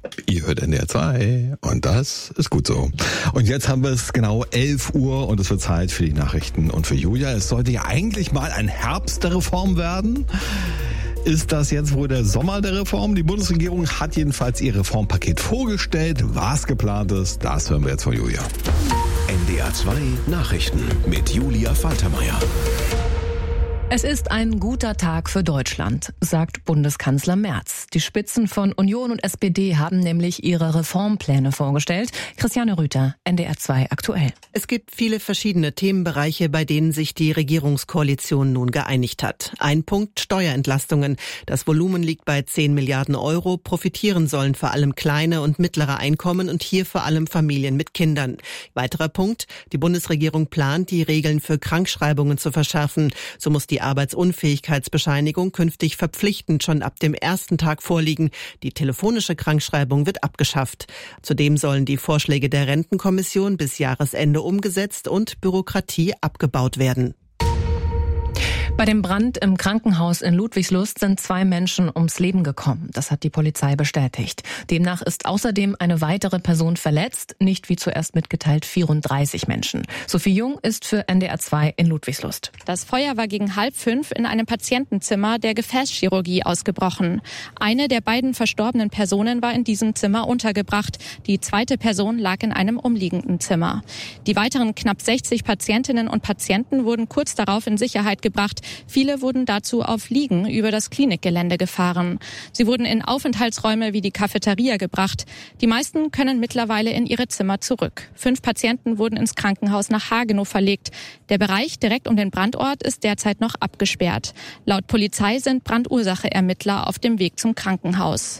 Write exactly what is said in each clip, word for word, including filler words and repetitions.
Ihr hört N D R zwei und das ist gut so. Und jetzt haben wir es genau elf Uhr und es wird Zeit für die Nachrichten und für Julia. Es sollte ja eigentlich mal ein Herbst der Reform werden. Ist das jetzt wohl der Sommer der Reform? Die Bundesregierung hat jedenfalls ihr Reformpaket vorgestellt. Was geplant ist, das hören wir jetzt von Julia. N D R zwei Nachrichten mit Julia Faltermeier. Es ist ein guter Tag für Deutschland, sagt Bundeskanzler Merz. Die Spitzen von Union und S P D haben nämlich ihre Reformpläne vorgestellt. Christiane Rüther, N D R zwei aktuell. Es gibt viele verschiedene Themenbereiche, bei denen sich die Regierungskoalition nun geeinigt hat. Ein Punkt: Steuerentlastungen. Das Volumen liegt bei zehn Milliarden Euro. Profitieren sollen vor allem kleine und mittlere Einkommen und hier vor allem Familien mit Kindern. Weiterer Punkt: Die Bundesregierung plant, die Regeln für Krankschreibungen zu verschärfen. So muss die Arbeitsunfähigkeitsbescheinigung künftig verpflichtend schon ab dem ersten Tag vorliegen. Die telefonische Krankschreibung wird abgeschafft. Zudem sollen die Vorschläge der Rentenkommission bis Jahresende umgesetzt und Bürokratie abgebaut werden. Bei dem Brand im Krankenhaus in Ludwigslust sind zwei Menschen ums Leben gekommen. Das hat die Polizei bestätigt. Demnach ist außerdem eine weitere Person verletzt, nicht wie zuerst mitgeteilt vierunddreißig Menschen. Sophie Jung ist für N D R zwei in Ludwigslust. Das Feuer war gegen halb fünf in einem Patientenzimmer der Gefäßchirurgie ausgebrochen. Eine der beiden verstorbenen Personen war in diesem Zimmer untergebracht. Die zweite Person lag in einem umliegenden Zimmer. Die weiteren knapp sechzig Patientinnen und Patienten wurden kurz darauf in Sicherheit gebracht. Viele wurden dazu auf Liegen über das Klinikgelände gefahren. Sie wurden in Aufenthaltsräume wie die Cafeteria gebracht. Die meisten können mittlerweile in ihre Zimmer zurück. Fünf Patienten wurden ins Krankenhaus nach Hagenow verlegt. Der Bereich direkt um den Brandort ist derzeit noch abgesperrt. Laut Polizei sind Brandursache-Ermittler auf dem Weg zum Krankenhaus.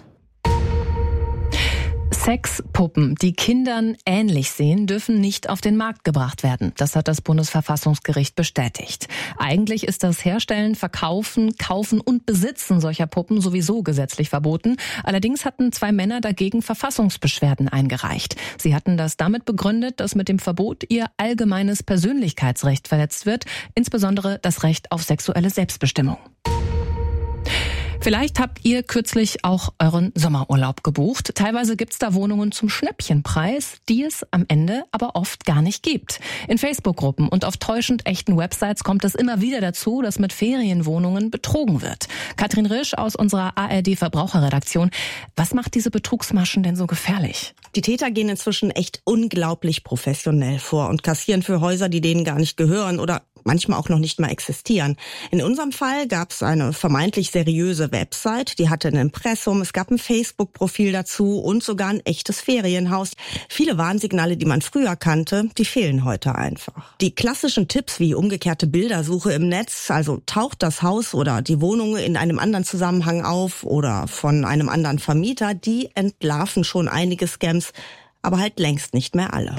Sexpuppen, die Kindern ähnlich sehen, dürfen nicht auf den Markt gebracht werden. Das hat das Bundesverfassungsgericht bestätigt. Eigentlich ist das Herstellen, Verkaufen, Kaufen und Besitzen solcher Puppen sowieso gesetzlich verboten. Allerdings hatten zwei Männer dagegen Verfassungsbeschwerden eingereicht. Sie hatten das damit begründet, dass mit dem Verbot ihr allgemeines Persönlichkeitsrecht verletzt wird, insbesondere das Recht auf sexuelle Selbstbestimmung. Vielleicht habt ihr kürzlich auch euren Sommerurlaub gebucht. Teilweise gibt's da Wohnungen zum Schnäppchenpreis, die es am Ende aber oft gar nicht gibt. In Facebook-Gruppen und auf täuschend echten Websites kommt es immer wieder dazu, dass mit Ferienwohnungen betrogen wird. Katrin Risch aus unserer A R D-Verbraucherredaktion. Was macht diese Betrugsmaschen denn so gefährlich? Die Täter gehen inzwischen echt unglaublich professionell vor und kassieren für Häuser, die denen gar nicht gehören oder manchmal auch noch nicht mal existieren. In unserem Fall gab es eine vermeintlich seriöse Website, die hatte ein Impressum, es gab ein Facebook-Profil dazu und sogar ein echtes Ferienhaus. Viele Warnsignale, die man früher kannte, die fehlen heute einfach. Die klassischen Tipps wie umgekehrte Bildersuche im Netz, also taucht das Haus oder die Wohnung in einem anderen Zusammenhang auf oder von einem anderen Vermieter, die entlarven schon einige Scams, aber halt längst nicht mehr alle.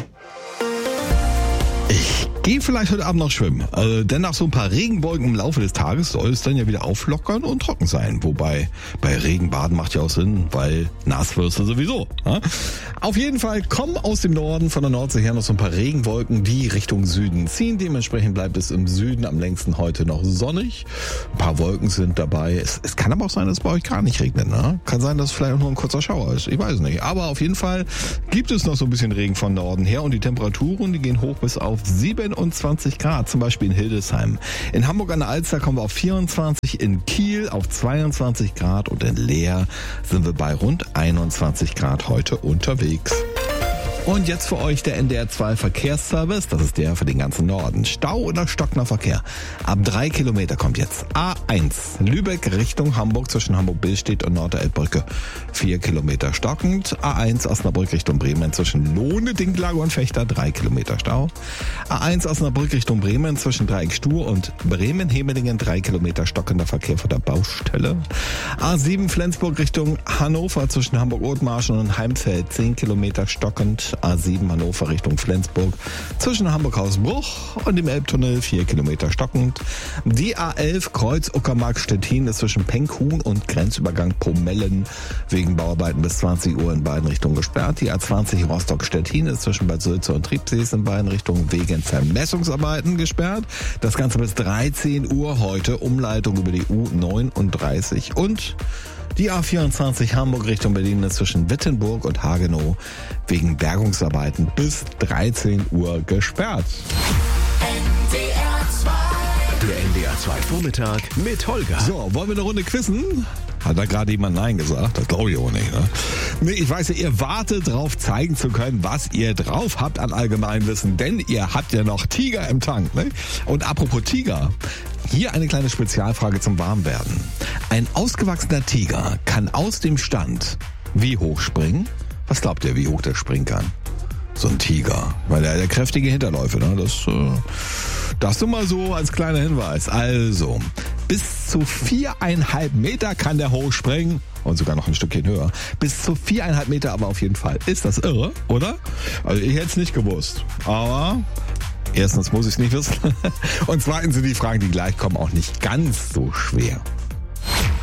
Ich gehe vielleicht heute Abend noch schwimmen, also, denn nach so ein paar Regenwolken im Laufe des Tages soll es dann ja wieder auflockern und trocken sein. Wobei, bei Regenbaden macht ja auch Sinn, weil nass wirst du sowieso. Ne? Auf jeden Fall kommen aus dem Norden von der Nordsee her noch so ein paar Regenwolken, die Richtung Süden ziehen. Dementsprechend bleibt es im Süden am längsten heute noch sonnig. Ein paar Wolken sind dabei. Es, es kann aber auch sein, dass es bei euch gar nicht regnet. Ne? Kann sein, dass es vielleicht auch nur ein kurzer Schauer ist. Ich weiß nicht. Aber auf jeden Fall gibt es noch so ein bisschen Regen von Norden her und die Temperaturen, die gehen hoch bis auf siebenundzwanzig Grad, zum Beispiel in Hildesheim. In Hamburg an der Alster kommen wir auf vierundzwanzig, in Kiel auf zweiundzwanzig Grad und in Leer sind wir bei rund einundzwanzig Grad heute unterwegs. Und jetzt für euch der N D R zwei Verkehrsservice, das ist der für den ganzen Norden. Stau oder stockender Verkehr. Ab drei Kilometer kommt jetzt A eins, Lübeck Richtung Hamburg zwischen Hamburg-Billstedt und Nord-der-Elbbrücke. Vier Kilometer stockend. A eins Osnabrück Richtung Bremen zwischen Lohne, Dinklage und Fechter, drei Kilometer Stau. A eins Osnabrück Richtung Bremen zwischen Dreieck Stur und Bremen-Hemelingen, drei Kilometer stockender Verkehr vor der Baustelle. A sieben Flensburg Richtung Hannover zwischen Hamburg-Othmarschen und Heimfeld, zehn Kilometer stockend. A sieben Hannover Richtung Flensburg zwischen Hamburg-Hausbruch und dem Elbtunnel, vier Kilometer stockend. Die A elf Kreuz-Uckermark-Stettin ist zwischen Penkhuhn und Grenzübergang Pomellen wegen Bauarbeiten bis zwanzig Uhr in beiden Richtungen gesperrt. Die A zwanzig Rostock-Stettin ist zwischen Bad Sülze und Triebsees in beiden Richtungen wegen Vermessungsarbeiten gesperrt. Das Ganze bis dreizehn Uhr heute. Umleitung über die U neununddreißig und Die A vierundzwanzig Hamburg Richtung Berlin ist zwischen Wittenburg und Hagenow wegen Bergungsarbeiten bis dreizehn Uhr gesperrt. Der N D R zwei Vormittag mit Holger. So, wollen wir eine Runde quizzen? Hat da gerade jemand Nein gesagt? Das glaube ich auch nicht. Ne? Nee, ich weiß ja, ihr wartet drauf, zeigen zu können, was ihr drauf habt an Allgemeinwissen, denn ihr habt ja noch Tiger im Tank. Ne? Und apropos Tiger, hier eine kleine Spezialfrage zum Warmwerden. Ein ausgewachsener Tiger kann aus dem Stand wie hoch springen? Was glaubt ihr, wie hoch der springen kann? So ein Tiger, weil der, der kräftige Hinterläufe, ne? Das, äh, das nur mal so als kleiner Hinweis. Also, bis zu viereinhalb Meter kann der hochspringen und sogar noch ein Stückchen höher. Bis zu viereinhalb Meter aber auf jeden Fall. Ist das irre, oder? Also ich hätte es nicht gewusst, aber erstens muss ich es nicht wissen und zweitens sind die Fragen, die gleich kommen, auch nicht ganz so schwer.